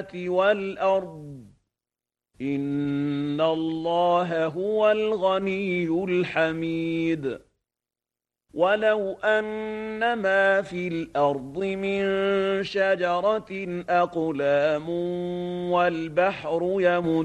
وَالْأَرْضِ إِنَّ اللَّهَ هُوَ الْغَنِيُّ الْحَمِيدُ وَلَوْ أَنَّ مَا فِي الْأَرْضِ مِن شَجَرَةٍ أَقْلَامٌ وَالْبَحْرُ يَمُدُّهُ